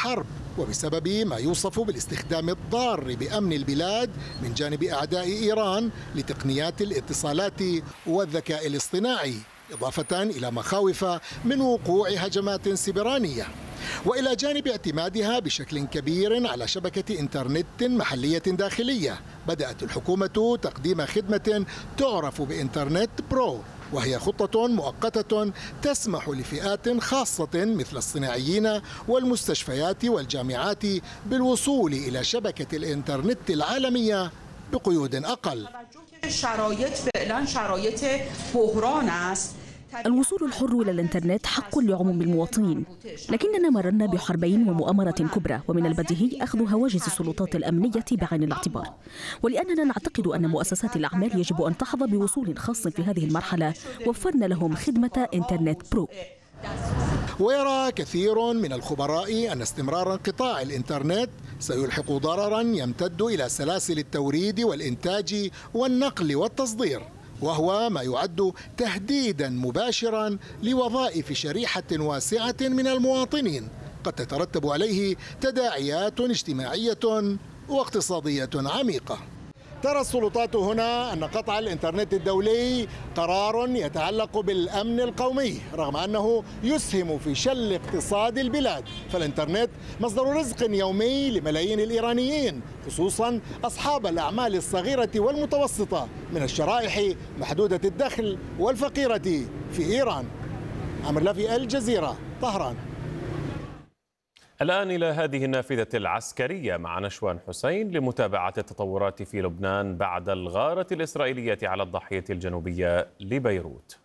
الحرب، وبسبب ما يوصف بالاستخدام الضار بأمن البلاد من جانب أعداء إيران لتقنيات الاتصالات والذكاء الاصطناعي، إضافة إلى مخاوف من وقوع هجمات سبرانية، وإلى جانب اعتمادها بشكل كبير على شبكة إنترنت محلية داخلية. بدأت الحكومة تقديم خدمة تعرف بإنترنت برو، وهي خطة مؤقتة تسمح لفئات خاصة مثل الصناعيين والمستشفيات والجامعات بالوصول إلى شبكة الإنترنت العالمية بقيود أقل. الوصول الحر إلى الإنترنت حق لعموم المواطنين، لكننا مررنا بحربين ومؤامرة كبرى، ومن البديهي أخذ هواجس السلطات الأمنية بعين الاعتبار، ولأننا نعتقد أن مؤسسات الأعمال يجب أن تحظى بوصول خاص في هذه المرحلة، وفرنا لهم خدمة إنترنت برو. ويرى كثير من الخبراء أن استمرار انقطاع الإنترنت سيلحق ضررا يمتد إلى سلاسل التوريد والإنتاج والنقل والتصدير، وهو ما يعد تهديدا مباشرا لوظائف شريحة واسعة من المواطنين قد تترتب عليه تداعيات اجتماعية واقتصادية عميقة. ترى السلطات هنا أن قطع الإنترنت الدولي قرار يتعلق بالأمن القومي، رغم أنه يسهم في شل اقتصاد البلاد، فالإنترنت مصدر رزق يومي لملايين الإيرانيين، خصوصا أصحاب الأعمال الصغيرة والمتوسطة من الشرائح محدودة الدخل والفقيرة في إيران. عمر لافي، الجزيرة، طهران. الآن إلى هذه النافذة العسكرية مع نشوان حسين لمتابعة التطورات في لبنان بعد الغارة الإسرائيلية على الضاحية الجنوبية لبيروت.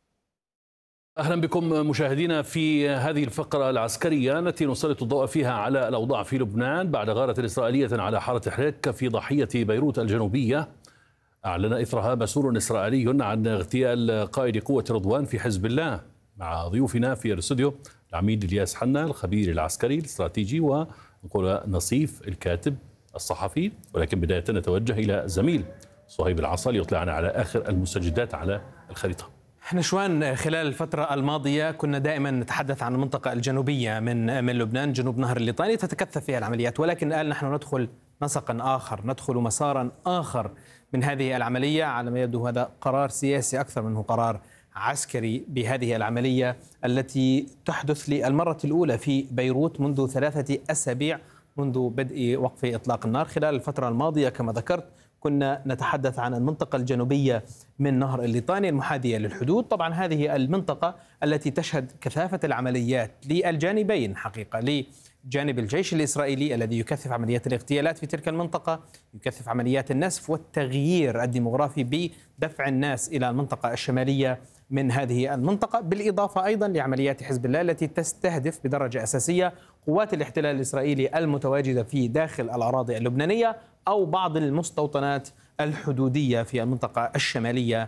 أهلا بكم مشاهدينا في هذه الفقرة العسكرية التي نسلط الضوء فيها على الأوضاع في لبنان بعد غارة إسرائيلية على حارة حريك في ضاحية بيروت الجنوبية. أعلن إثرها مسؤول إسرائيلي عن اغتيال قائد قوة رضوان في حزب الله. مع ضيوفنا في الاستوديو العميد الياس حنا الخبير العسكري الاستراتيجي، ونقول نصيف الكاتب الصحفي، ولكن بداية نتوجه إلى زميل صهيب العصا ليطلعنا على آخر المستجدات على الخريطة. نشوان، خلال الفترة الماضية كنا دائما نتحدث عن المنطقة الجنوبية من لبنان، جنوب نهر الليطاني تتكثف فيها العمليات، ولكن الآن نحن ندخل نسقا آخر، ندخل مسارا آخر من هذه العملية، على ما يبدو هذا قرار سياسي أكثر منه قرار عسكري بهذه العملية التي تحدث للمرة الأولى في بيروت منذ 3 أسابيع منذ بدء وقف إطلاق النار. خلال الفترة الماضية كما ذكرت كنا نتحدث عن المنطقة الجنوبية من نهر الليطاني المحاذية للحدود. طبعا هذه المنطقة التي تشهد كثافة العمليات للجانبين حقيقة، لجانب الجيش الإسرائيلي الذي يكثف عمليات الاغتيالات في تلك المنطقة، يكثف عمليات النسف والتغيير الديمغرافي بدفع الناس إلى المنطقة الشمالية من هذه المنطقة، بالإضافة أيضا لعمليات حزب الله التي تستهدف بدرجة أساسية قوات الاحتلال الإسرائيلي المتواجدة في داخل الأراضي اللبنانية أو بعض المستوطنات الحدودية في المنطقة الشمالية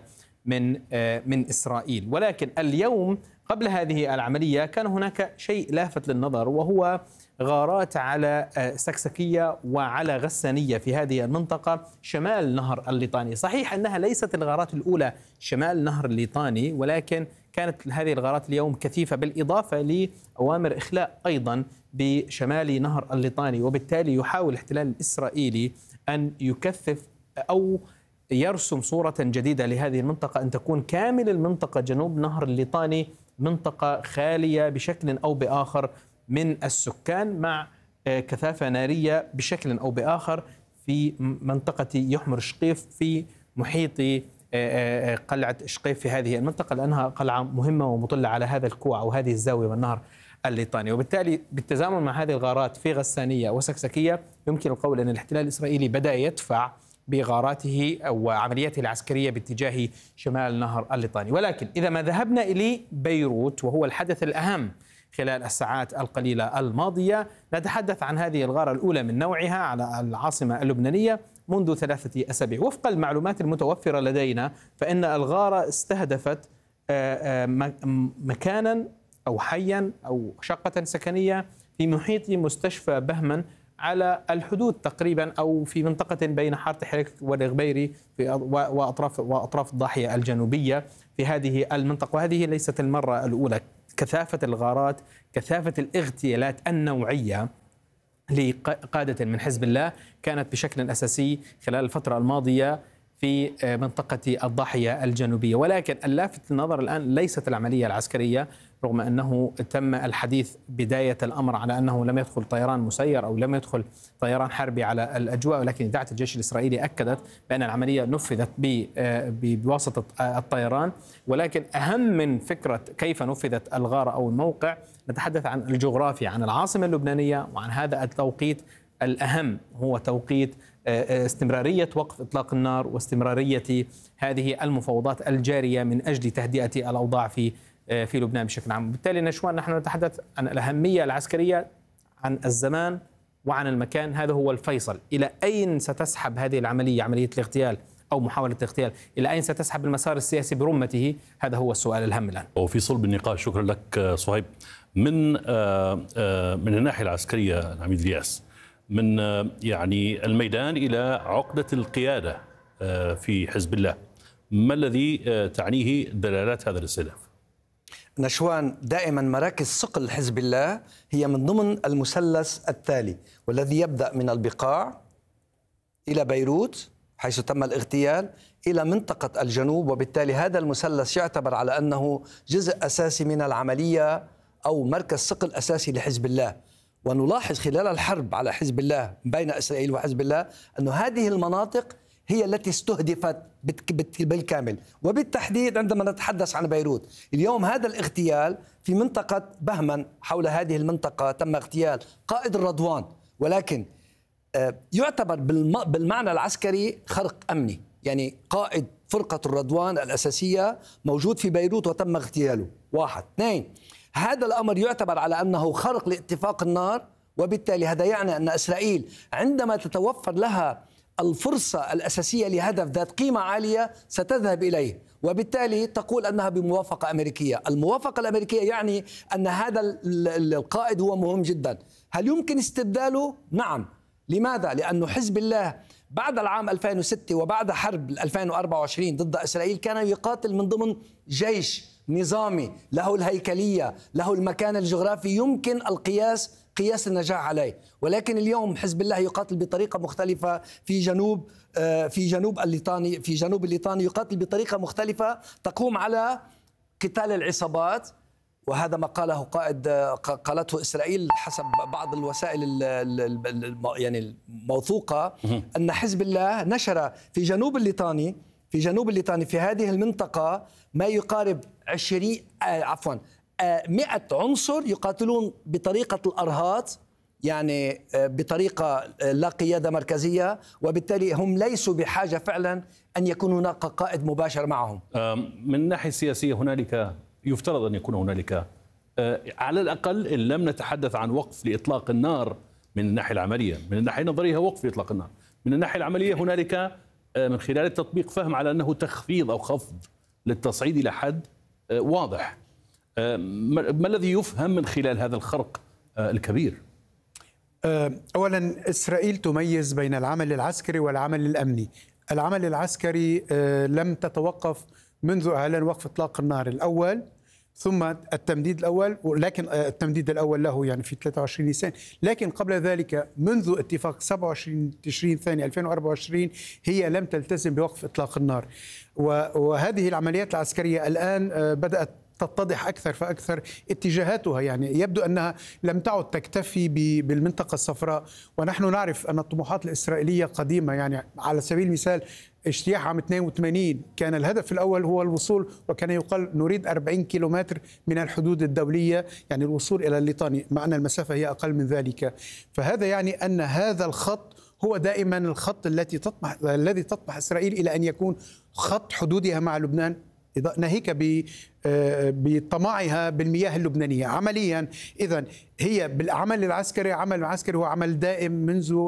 من إسرائيل. ولكن اليوم قبل هذه العملية كان هناك شيء لافت للنظر، وهو غارات على سكسكية وعلى غسانية في هذه المنطقة شمال نهر الليطاني. صحيح أنها ليست الغارات الأولى شمال نهر الليطاني، ولكن كانت هذه الغارات اليوم كثيفة، بالإضافة لأوامر إخلاء أيضا بشمال نهر الليطاني، وبالتالي يحاول الاحتلال الإسرائيلي أن يكثف أو يرسم صورة جديدة لهذه المنطقة، أن تكون كامل المنطقة جنوب نهر الليطاني منطقة خالية بشكل أو بآخر من السكان، مع كثافة نارية بشكل أو بآخر في منطقة يحمر شقيف في محيط قلعة شقيف في هذه المنطقة، لأنها قلعة مهمة ومطلة على هذا الكوع أو هذه الزاوية من النهر الليطاني. وبالتالي بالتزامن مع هذه الغارات في غسانية وسكسكية يمكن القول أن الاحتلال الإسرائيلي بدأ يدفع بغاراته أو عملياته العسكرية باتجاه شمال نهر الليطاني. ولكن إذا ما ذهبنا إلى بيروت وهو الحدث الأهم خلال الساعات القليلة الماضية، نتحدث عن هذه الغارة الأولى من نوعها على العاصمة اللبنانية منذ 3 أسابيع. وفق المعلومات المتوفرة لدينا فإن الغارة استهدفت مكانا أو حيا أو شقة سكنية في محيط مستشفى بهمن على الحدود تقريبا، أو في منطقة بين حارة حريك والغبيري وأطراف الضاحية الجنوبية في هذه المنطقة. وهذه ليست المرة الأولى. كثافة الغارات، كثافة الاغتيالات النوعية لقادة من حزب الله كانت بشكل أساسي خلال الفترة الماضية في منطقة الضاحية الجنوبية. ولكن اللافت للنظر الآن ليست العملية العسكرية، رغم أنه تم الحديث بداية الأمر على أنه لم يدخل طيران مسير أو لم يدخل طيران حربي على الأجواء، ولكن إذاعة الجيش الإسرائيلي أكدت بأن العملية نفذت بواسطة الطيران. ولكن أهم من فكرة كيف نفذت الغارة أو الموقع، نتحدث عن الجغرافيا، عن العاصمة اللبنانية، وعن هذا التوقيت الأهم هو توقيت استمرارية وقف إطلاق النار واستمرارية هذه المفاوضات الجارية من أجل تهدئة الأوضاع في لبنان بشكل عام. بالتالي نشوان نحن نتحدث عن الأهمية العسكرية، عن الزمان وعن المكان. هذا هو الفيصل. إلى أين ستسحب هذه العملية، عملية الاغتيال أو محاولة الاغتيال، إلى أين ستسحب المسار السياسي برمته؟ هذا هو السؤال الهام الآن. وفي صلب النقاش. شكرا لك صهيب. من الناحية العسكرية العميد الياس، من يعني الميدان إلى عقدة القيادة في حزب الله، ما الذي تعنيه دلالات هذا الاستهداف؟ نشوان، دائما مراكز صقل حزب الله هي من ضمن المثلث التالي، والذي يبدأ من البقاع إلى بيروت حيث تم الاغتيال إلى منطقة الجنوب، وبالتالي هذا المثلث يعتبر على أنه جزء أساسي من العملية أو مركز صقل أساسي لحزب الله. ونلاحظ خلال الحرب على حزب الله بين إسرائيل وحزب الله أن هذه المناطق هي التي استهدفت بالكامل، وبالتحديد عندما نتحدث عن بيروت. اليوم هذا الاغتيال في منطقة بهمن، حول هذه المنطقة تم اغتيال قائد الرضوان، ولكن يعتبر بالمعنى العسكري خرق أمني، يعني قائد فرقة الرضوان الأساسية موجود في بيروت وتم اغتياله. 1. 2. هذا الأمر يعتبر على أنه خرق لاتفاق النار، وبالتالي هذا يعني أن إسرائيل عندما تتوفر لها الفرصة الأساسية لهدف ذات قيمة عالية ستذهب إليه، وبالتالي تقول أنها بموافقة أمريكية. الموافقة الأمريكية يعني أن هذا القائد هو مهم جدا. هل يمكن استبداله؟ نعم. لماذا؟ لأن حزب الله بعد العام 2006 وبعد حرب 2024 ضد إسرائيل كان يقاتل من ضمن جيش نظامي له الهيكلية، له المكان الجغرافي يمكن قياس النجاح عليه. ولكن اليوم حزب الله يقاتل بطريقة مختلفة في جنوب الليطاني يقاتل بطريقة مختلفة تقوم على قتال العصابات. وهذا ما قالته إسرائيل حسب بعض الوسائل يعني الموثوقة، أن حزب الله نشر في جنوب الليطاني في هذه المنطقة ما يقارب 100 عنصر يقاتلون بطريقة الأرهاط، يعني بطريقة لا قيادة مركزية، وبالتالي هم ليسوا بحاجة فعلا أن يكون هناك قائد مباشر معهم. من الناحية السياسية هنالك يفترض أن يكون هنالك على الأقل إن لم نتحدث عن وقف لإطلاق النار من الناحية العملية، من الناحية النظرية وقف لإطلاق النار، من الناحية العملية هنالك من خلال التطبيق فهم على أنه تخفيض أو خفض للتصعيد إلى حد واضح. ما الذي يفهم من خلال هذا الخرق الكبير؟ أولا، إسرائيل تميز بين العمل العسكري والعمل الأمني. العمل العسكري لم تتوقف منذ إعلان وقف إطلاق النار الأول ثم التمديد الأول، ولكن التمديد الأول له يعني في 23 نيسان، لكن قبل ذلك منذ اتفاق 27 تشرين الثاني 2024 هي لم تلتزم بوقف إطلاق النار. وهذه العمليات العسكرية الآن بدأت تتضح أكثر فأكثر اتجاهاتها، يعني يبدو أنها لم تعد تكتفي بالمنطقة الصفراء. ونحن نعرف أن الطموحات الإسرائيلية قديمة، يعني على سبيل المثال اجتياح عام 82 كان الهدف الأول هو الوصول، وكان يقال نريد 40 كيلومتر من الحدود الدولية، يعني الوصول إلى الليطاني، مع أن المسافة هي أقل من ذلك. فهذا يعني أن هذا الخط هو دائما الخط الذي تطمح إسرائيل إلى أن يكون خط حدودها مع لبنان، ناهيك بطمعها بالمياه اللبنانية. عمليا إذن هي بالعمل العسكري، عمل العسكري هو عمل دائم منذ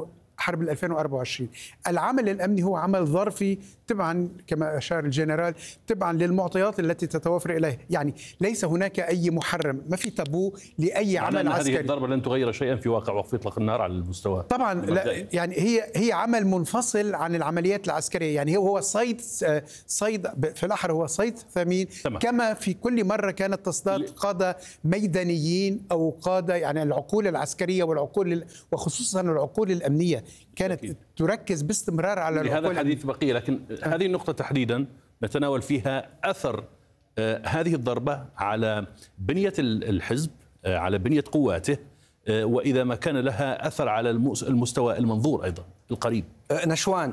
حرب 2024. العمل الأمني هو عمل ظرفي تبعا كما أشار الجنرال تبعا للمعطيات التي تتوفر إليه، يعني ليس هناك أي محرم، ما في تابو لأي عمل عسكري. هذه الضربة لن تغير شيئا في واقع وقف إطلاق النار على المستوى طبعا لا، يعني هي عمل منفصل عن العمليات العسكرية، يعني هو صيد في الأحرى هو صيد ثمين. تمام. كما في كل مرة كانت تصطاد قادة ميدانيين أو قادة، يعني العقول العسكرية والعقول وخصوصا العقول الأمنية كانت أكيد. تركز باستمرار على العقول. لهذا الحديث بقية، لكن هذه النقطة تحديدا نتناول فيها أثر هذه الضربة على بنية الحزب، على بنية قواته، وإذا ما كان لها أثر على المستوى المنظور أيضا القريب. نشوان،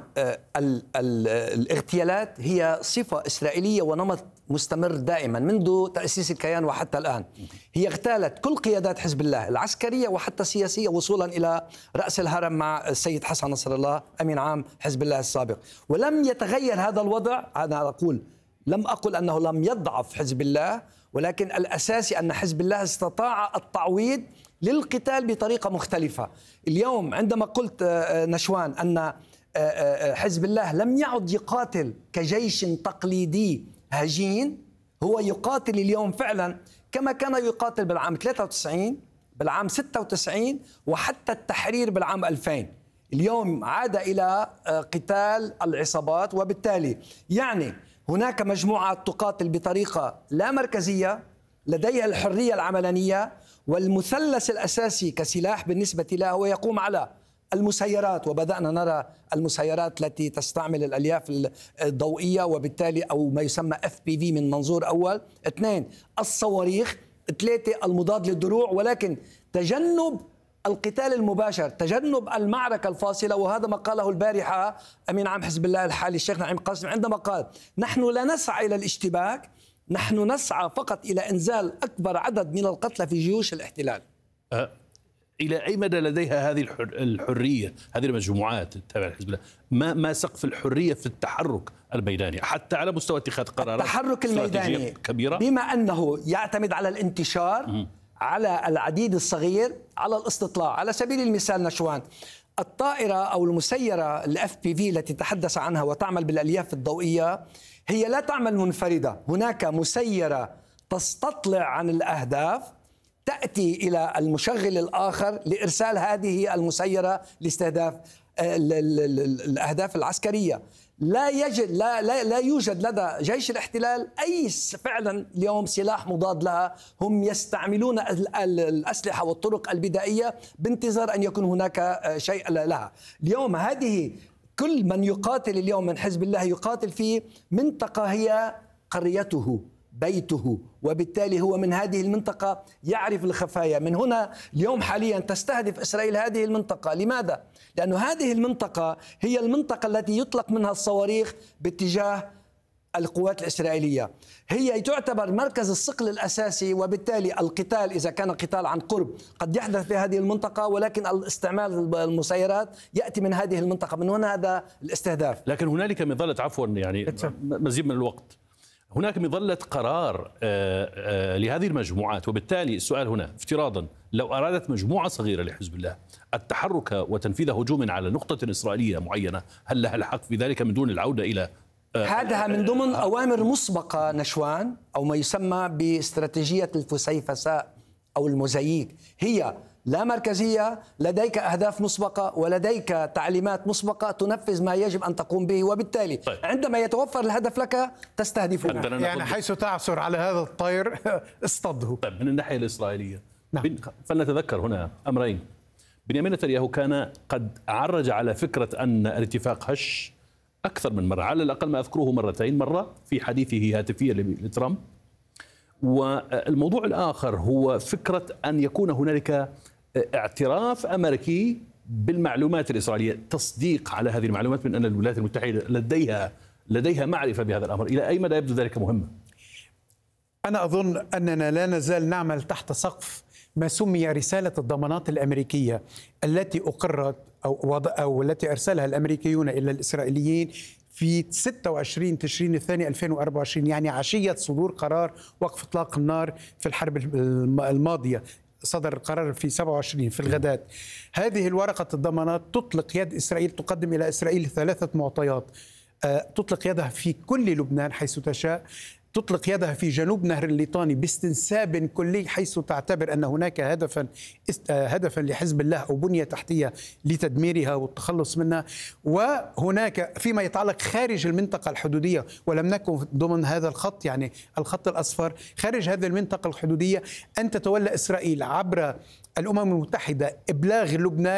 الاغتيالات هي صفة إسرائيلية ونمط مستمر دائما منذ تأسيس الكيان وحتى الآن. هي اغتالت كل قيادات حزب الله العسكرية وحتى السياسية وصولا إلى رأس الهرم مع السيد حسن نصر الله أمين عام حزب الله السابق، ولم يتغير هذا الوضع. أنا أقول لم أقل أنه لم يضعف حزب الله، ولكن الأساسي أن حزب الله استطاع التعويض للقتال بطريقة مختلفة. اليوم عندما قلت نشوان أن حزب الله لم يعد يقاتل كجيش تقليدي هجين، هو يقاتل اليوم فعلا كما كان يقاتل بالعام 93 بالعام 96 وحتى التحرير بالعام 2000. اليوم عاد إلى قتال العصابات، وبالتالي يعني هناك مجموعات تقاتل بطريقة لا مركزية، لديها الحرية العملانية، والمثلث الأساسي كسلاح بالنسبة له هو يقوم على المسيرات، وبدأنا نرى المسيرات التي تستعمل الألياف الضوئية وبالتالي أو ما يسمى FPV من منظور أول، 2 الصواريخ، 3 المضاد للدروع، ولكن تجنب القتال المباشر، تجنب المعركة الفاصلة. وهذا ما قاله البارحة أمين عام حزب الله الحالي الشيخ نعيم قاسم عندما قال نحن لا نسعى إلى الاشتباك، نحن نسعى فقط إلى إنزال أكبر عدد من القتلى في جيوش الاحتلال. إلى أي مدى لديها هذه الحرية، هذه المجموعات التابعة لحزب الله؟ ما سقف الحرية في التحرك الميداني حتى على مستوى اتخاذ قرارات التحرك الميداني كبيرة، بما أنه يعتمد على الانتشار، على العديد الصغير، على الاستطلاع. على سبيل المثال نشوان، الطائرة أو المسيرة FPV التي تحدث عنها وتعمل بالألياف الضوئية هي لا تعمل منفردة، هناك مسيرة تستطلع عن الأهداف، تأتي إلى المشغل الآخر لإرسال هذه المسيرة لاستهداف الأهداف العسكرية. لا يوجد لدى جيش الاحتلال أي فعلا اليوم سلاح مضاد لها، هم يستعملون الأسلحة والطرق البدائية بانتظار أن يكون هناك شيء لها. اليوم هذه كل من يقاتل اليوم من حزب الله يقاتل في منطقة هي قريته بيته، وبالتالي هو من هذه المنطقة يعرف الخفايا. من هنا اليوم حاليا تستهدف إسرائيل هذه المنطقة. لماذا؟ لأن هذه المنطقة هي المنطقة التي يطلق منها الصواريخ باتجاه القوات الإسرائيلية، هي تعتبر مركز الصقل الأساسي، وبالتالي القتال إذا كان قتال عن قرب قد يحدث في هذه المنطقة، ولكن الاستعمال المسيرات يأتي من هذه المنطقة. من هنا هذا الاستهداف. لكن هنالك مظلة، عفوا يعني مزيد من الوقت، هناك مظلة قرار لهذه المجموعات، وبالتالي السؤال هنا افتراضا لو أرادت مجموعة صغيرة لحزب الله التحرك وتنفيذ هجوم على نقطة إسرائيلية معينة، هل لها الحق في ذلك من دون العودة إلى هذا من ضمن أوامر مسبقة نشوان، أو ما يسمى باستراتيجية الفسيفساء أو الموزاييك؟ هي لا مركزية، لديك أهداف مسبقة ولديك تعليمات مسبقة تنفذ ما يجب أن تقوم به، وبالتالي عندما يتوفر الهدف لك تستهدفه. يعني حيث تعثر على هذا الطير اصطده. طيب من الناحية الإسرائيلية فلنتذكر هنا أمرين. بنيامين نتنياهو كان قد عرج على فكرة أن الاتفاق هش أكثر من مرة، على الأقل ما أذكره مرتين، مرة في حديثه هاتفيا لترامب، والموضوع الآخر هو فكرة أن يكون هنالك اعتراف أمريكي بالمعلومات الإسرائيلية، تصديق على هذه المعلومات من أن الولايات المتحدة لديها معرفة بهذا الأمر. إلى أي مدى يبدو ذلك مهما؟ أنا أظن أننا لا نزال نعمل تحت سقف ما سمي رسالة الضمانات الأمريكية التي أقرت أو التي أرسلها الأمريكيون إلى الإسرائيليين في 26 تشرين الثاني 2024، يعني عشية صدور قرار وقف إطلاق النار في الحرب الماضية. صدر القرار في 27 في الغداة. هذه الورقة الضمانات تطلق يد إسرائيل، تقدم إلى إسرائيل 3 معطيات: تطلق يدها في كل لبنان حيث تشاء، تطلق يدها في جنوب نهر الليطاني باستنساب كلي حيث تعتبر أن هناك هدفا لحزب الله أو بنية تحتية لتدميرها والتخلص منها، وهناك فيما يتعلق خارج المنطقة الحدودية ولم نكن ضمن هذا الخط، يعني الخط الأصفر خارج هذه المنطقة الحدودية، أن تتولى إسرائيل عبر الأمم المتحدة إبلاغ لبنان